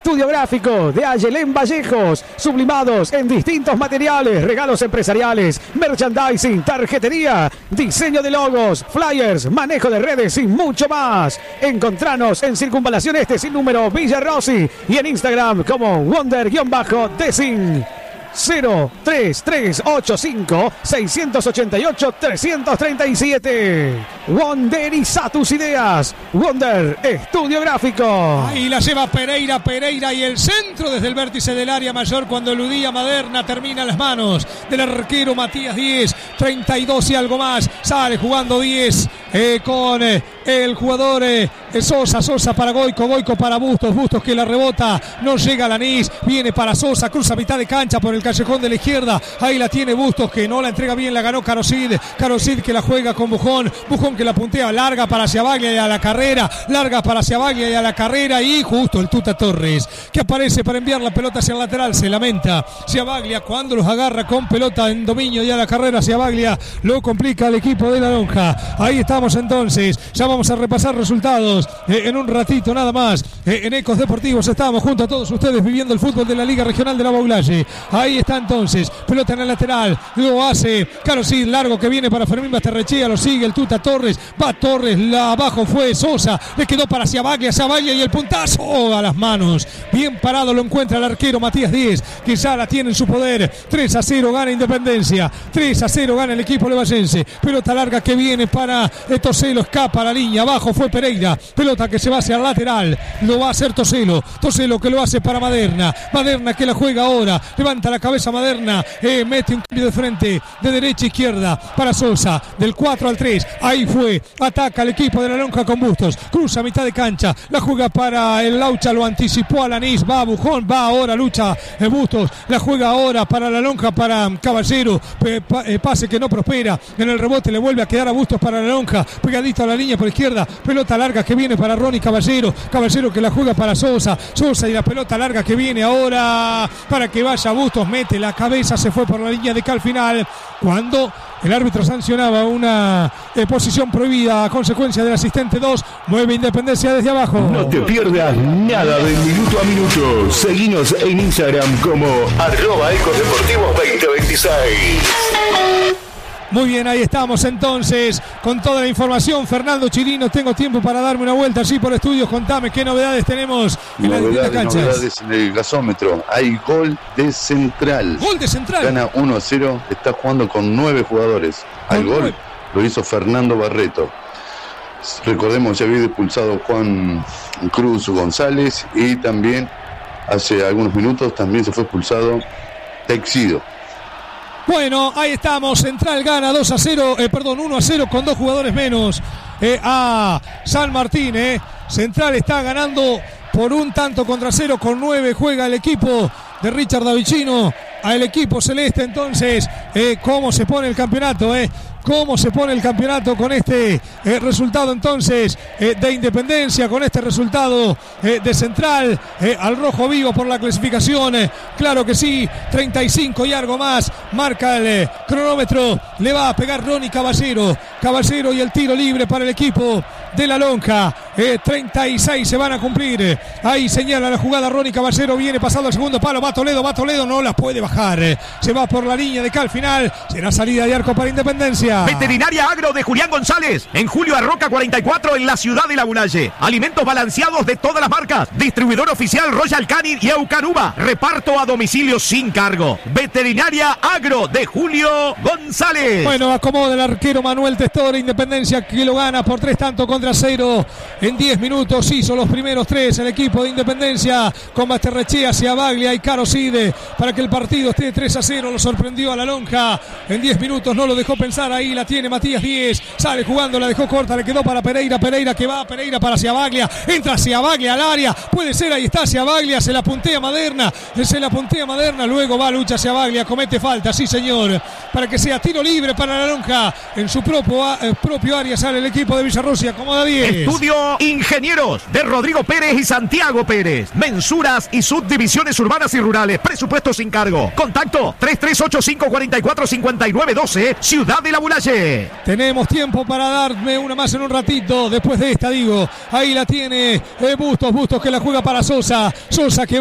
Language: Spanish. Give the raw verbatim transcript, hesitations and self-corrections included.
Estudio Gráfico de Ayelén Vallejos. Sublimados en distintos materiales, regalos empresariales, merchandising, tarjetería, diseño de logos, flyers, manejo de redes y mucho más. Encontranos en Circunvalación Este sin número Villa Rossi y en Instagram como Wonder-Design. cero tres tres ocho cinco seis ocho ocho tres tres siete. Wonderiza tus ideas. Wonder Estudio Gráfico. Ahí la lleva Pereira, Pereira y el centro desde el vértice del área mayor cuando eludía Maderna. Termina en las manos del arquero Matías Díez. treinta y dos y algo más. Sale jugando Díez eh, con eh, el jugador eh, Sosa. Sosa para Goico, Goico para Bustos. Bustos que la rebota. No llega a Lanís. Viene para Sosa. Cruza mitad de cancha por el callejón de la izquierda. Ahí la tiene Bustos que no la entrega bien. La ganó Carosid. Carosid que la juega con Bujón. Bujón que la puntea larga para Ciabaglia y a la carrera. Larga para Ciabaglia y a la carrera. Y justo el Tuta Torres que aparece para enviar la pelota hacia el lateral. Se lamenta Ciabaglia cuando los agarra con pelota en dominio y a la carrera. Ciabaglia lo complica al equipo de la Lonja. Ahí estamos entonces. Ya vamos a repasar resultados eh, en un ratito nada más. Eh, en Ecos Deportivos estamos junto a todos ustedes viviendo el fútbol de la Liga Regional de la Baulalle. Ahí está entonces. Pelota en el lateral. Lo hace Carosid. Largo que viene para Fermín Basterrechea. Lo sigue el Tuta Torres. Va Torres. La abajo fue Sosa. Le quedó para Ciabaglia. Ciabaglia y el puntazo a las manos. Bien parado lo encuentra el arquero Matías Díez. Que ya la tiene en su poder. tres a cero gana Independencia. tres a cero gana el equipo levallense. Pelota larga que viene para Toselo. Escapa la línea. Abajo fue Pereira. Pelota que se va hacia el lateral. Lo va a hacer Toselo. Toselo que lo hace para Maderna. Maderna que la juega ahora. Levanta la cabeza Maderna. Eh, mete un cambio de frente. De derecha a izquierda para Sosa. Del cuatro al tres. Ahí fue. Ataca el equipo de la Lonja con Bustos. Cruza a mitad de cancha. La juega para el Laucha. Lo anticipó a Lanís. Va a Bujón. Va ahora lucha eh, Bustos. La juega ahora para la Lonja. Para Caballero. Eh, pa, eh, pase que no prospera. En el rebote le vuelve a quedar a Bustos para la Lonja. Pegadito a la línea por izquierda. Pelota larga que viene para Ronnie Caballero. Caballero que la juega para Sosa. Sosa y la pelota larga que viene ahora para que vaya Bustos. Mete la cabeza. Se fue por la línea de cal final. Cuando el árbitro sancionaba una eh, posición prohibida a consecuencia del asistente dos. Mueve Independencia desde abajo. No te pierdas nada de minuto a minuto. Seguinos en Instagram como arroba Ecos Deportivos veinte veintiséis. Muy bien, ahí estamos entonces con toda la información. Fernando Chirino, tengo tiempo para darme una vuelta allí por estudios. Contame qué novedades tenemos en las distintas canchas. Novedades en el gasómetro. Hay gol de Central. Gol de Central. Gana uno a cero. Está jugando con nueve jugadores. Al gol nueve. Lo hizo Fernando Barreto. Recordemos, ya había expulsado Juan Cruz González y también hace algunos minutos también se fue expulsado Texido. Bueno, ahí estamos. Central gana dos a cero, eh, perdón, uno a cero con dos jugadores menos eh, a San Martín. Eh. Central está ganando por un tanto contra cero con nueve. Juega el equipo de Richard Davicino al equipo celeste. Entonces, eh, ¿cómo se pone el campeonato? Eh? ¿Cómo se pone el campeonato con este eh, resultado entonces eh, de Independencia, con este resultado eh, de Central eh, al rojo vivo por la clasificación? Eh, claro que sí, treinta y cinco y algo más, marca el eh, cronómetro, le va a pegar Ronnie Caballero, Caballero y el tiro libre para el equipo de la Lonja. Eh, treinta y seis se van a cumplir, eh, ahí señala la jugada Ronnie Caballero, viene pasando al segundo palo, va Toledo, va Toledo, no la puede bajar, eh, se va por la línea de cal final, será salida de arco para Independencia. Veterinaria Agro de Julián González, en Julio Arroca cuarenta y cuatro en la ciudad de La Bulalle. Alimentos balanceados de todas las marcas. Distribuidor oficial Royal Canin y Eucanuba. Reparto a domicilio sin cargo. Veterinaria Agro de Julio González. Bueno, acomoda el arquero Manuel Testor. Independencia que lo gana por tres tantos contra cero. En diez minutos hizo los primeros tres el equipo de Independencia con Basterrechea, Ciabaglia y Carosid para que el partido esté tres a cero. Lo sorprendió a la Lonja. En diez minutos no lo dejó pensar. Ahí la tiene Matías Díez, sale jugando, la dejó corta, le quedó para Pereira, Pereira que va, Pereira para Ciabaglia, entra Ciabaglia al área, puede ser, ahí está Ciabaglia, se la puntea Maderna, se la puntea Maderna, luego va, lucha Ciabaglia, comete falta, sí señor, para que sea tiro libre para la Lonja, en su propio, eh, propio área sale el equipo de Villarrosia, acomoda Díez. Estudio Ingenieros de Rodrigo Pérez y Santiago Pérez, mensuras y subdivisiones urbanas y rurales, presupuesto sin cargo, contacto tres tres ocho cinco cuatro cuatro cinco nueve uno dos, Ciudad de La Bulalle. Tenemos tiempo para darme una más en un ratito. Después de esta, digo, ahí la tiene eh, Bustos, Bustos que la juega para Sosa. Sosa que